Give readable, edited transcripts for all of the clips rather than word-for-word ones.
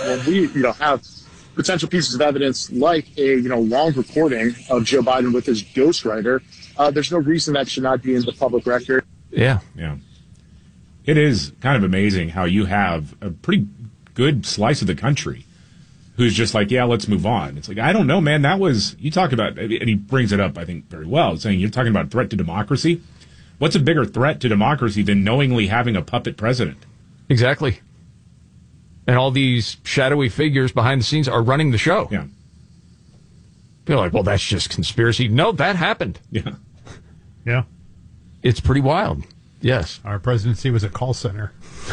when we, have potential pieces of evidence like a, long recording of Joe Biden with his ghostwriter, there's no reason that should not be in the public record. Yeah. Yeah. It is kind of amazing how you have a pretty good slice of the country who's just like, yeah, let's move on. It's like, I don't know, man. That was, you talk about, and he brings it up, I think, very well, saying you're talking about a threat to democracy. What's a bigger threat to democracy than knowingly having a puppet president? Exactly. And all these shadowy figures behind the scenes are running the show. Yeah. You're like, well, that's just conspiracy. No, that happened. Yeah. Yeah. It's pretty wild. Yes. Our presidency was a call center.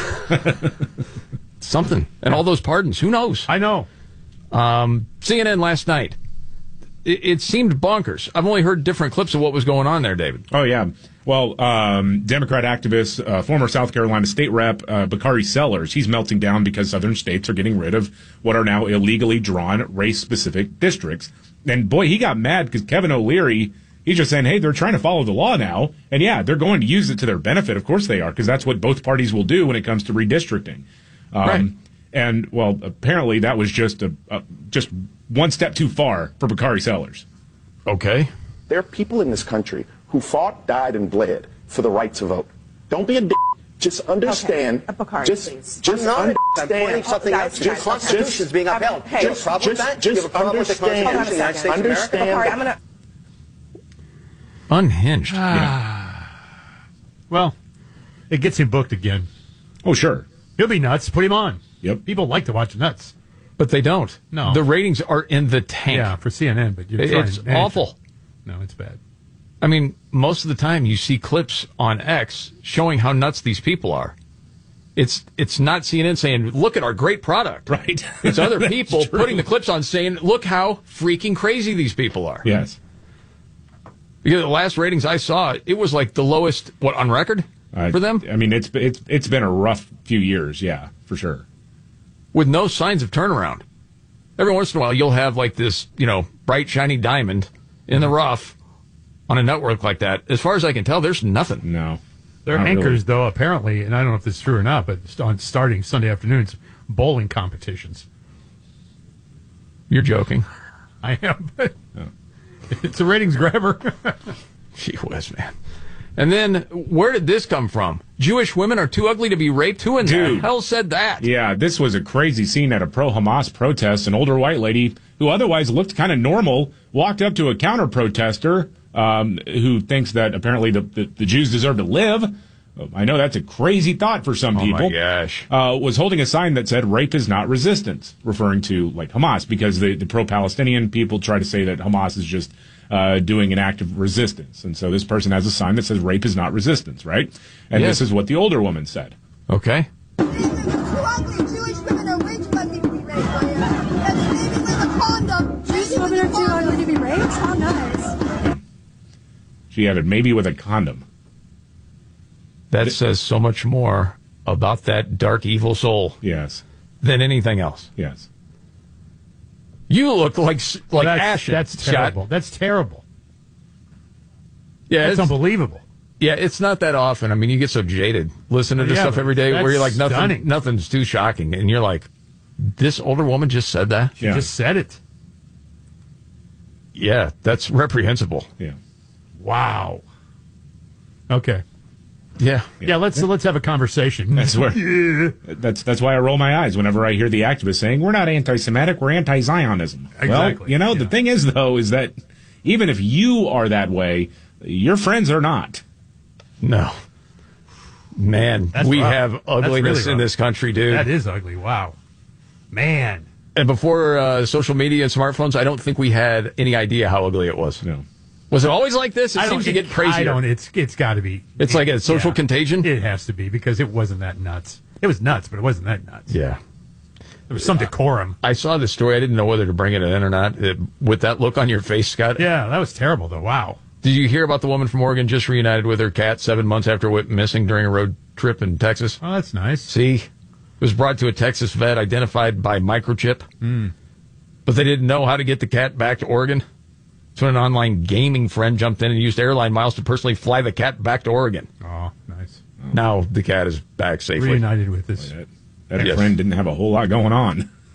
Something. And all those pardons. Who knows? I know. CNN last night. It seemed bonkers. I've only heard different clips of what was going on there, David. Oh, yeah. Well, Democrat activist, former South Carolina state rep, Bakari Sellers, he's melting down because southern states are getting rid of what are now illegally drawn race-specific districts. And, boy, he got mad because Kevin O'Leary, he's just saying, hey, they're trying to follow the law now. And, yeah, they're going to use it to their benefit. Of course they are, because that's what both parties will do when it comes to redistricting. Right. And, well, apparently that was just just one step too far for Bakari Sellers. Okay. There are people in this country who fought, died, and bled for the right to vote. Don't be a d***. Just understand. Okay. Bakari, just please. understand. I'm pointing something out. The Constitution is being upheld. Do you have a problem with that? Do you have a problem with the Constitution of the United States of America? Bakari, I'm going to... Unhinged. Well, it gets him booked again. Oh, sure. He'll be nuts. Put him on. Yep. People like to watch nuts. But they don't. No. The ratings are in the tank. Yeah, for CNN, but you're trying. It's awful. No, it's bad. I mean, most of the time you see clips on X showing how nuts these people are. It's not CNN saying, look at our great product. Right. It's other people putting the clips on saying, look how freaking crazy these people are. Yes. Because the last ratings I saw, it was like the lowest, on record for them? I mean, it's been a rough few years, yeah, for sure. With no signs of turnaround. Every once in a while, you'll have like this, bright, shiny diamond in the rough on a network like that. As far as I can tell, there's nothing. No. Their Not anchors, really. though, apparently, and I don't know if this is true or not, but on starting Sunday afternoons, bowling competitions. You're joking. I am, but it's a ratings grabber. Gee whiz, man. And then, where did this come from? Jewish women are too ugly to be raped? Who in the hell said that? Yeah, this was a crazy scene at a pro-Hamas protest. An older white lady who otherwise looked kind of normal walked up to a counter-protester who thinks that apparently the Jews deserve to live. I know that's a crazy thought for some people. Oh, my gosh. Was holding a sign that said, rape is not resistance, referring to, like, Hamas, because the pro-Palestinian people try to say that Hamas is just doing an act of resistance. And so this person has a sign that says rape is not resistance, right? And Yes. this is what the older woman said. Okay. Jewish women are way too ugly to be raped. And maybe with a condom. Jewish women are too ugly to be raped? How nice. She added, maybe with a condom. That says so much more about that dark, evil soul Yes. than anything else. Yes. You look like ashen. That's Scott. terrible. That's terrible. Yeah, That's unbelievable. Yeah, it's not that often. I mean, you get so jaded listening to Yeah, stuff but every day where you're like, that's stunning. nothing's too shocking. And you're like, this older woman just said that? She just said it. Yeah, that's reprehensible. Yeah. Wow. Okay. Yeah. Yeah, let's have a conversation. That's where. That's why I roll my eyes whenever I hear the activists saying we're not anti-Semitic, we're Exactly. anti-Zionism. Well, the thing is though is that even if you are that way, your friends are not. No. Man, That's we rough. have That's ugliness really in rough. this country, dude. That is ugly. Wow. Man. And before social media and smartphones, I don't think we had any idea how ugly it was. No. Was it always like this? It I seems to don't- get crazier. It's got to be. It's like a social contagion? It has to be because it wasn't that nuts. It was nuts, but it wasn't that nuts. Yeah. There was some decorum. I saw this story. I didn't know whether to bring it in or not. With that look on your face, Scott. Yeah, that was terrible, though. Wow. Did you hear about the woman from Oregon just reunited with her cat 7 months after went missing during a road trip in Texas? Oh, that's nice. See? It was brought to a Texas vet identified by microchip. But they didn't know how to get the cat back to Oregon. So an online gaming friend jumped in and used airline miles to personally fly the cat back to Oregon. Oh, nice. Now the cat is back safely. Reunited with this. That friend didn't have a whole lot going on.